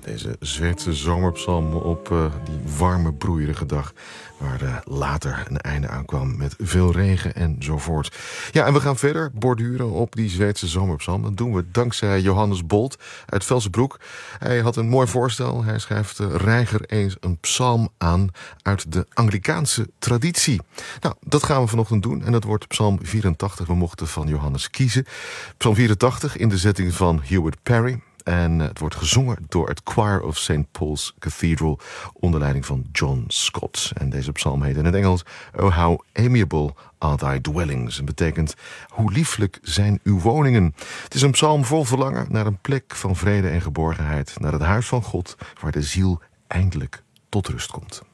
Deze Zweedse zomerpsalm op die warme, broeierige dag, waar later een einde aankwam met veel regen enzovoort. Ja, en we gaan verder borduren op die Zweedse zomerpsalm. Dat doen we dankzij Johannes Bolt uit Velsenbroek. Hij had een mooi voorstel. Hij schrijft: reiger eens een psalm aan uit de Anglikaanse traditie. Nou, dat gaan we vanochtend doen en dat wordt psalm 84. We mochten van Johannes kiezen. Psalm 84 in de zetting van Hewitt Perry. En het wordt gezongen door het Choir of St. Paul's Cathedral onder leiding van John Scott. En deze psalm heet in het Engels: Oh, how amiable are thy dwellings. En betekent: hoe lieflijk zijn uw woningen. Het is een psalm vol verlangen naar een plek van vrede en geborgenheid, naar het huis van God, waar de ziel eindelijk tot rust komt.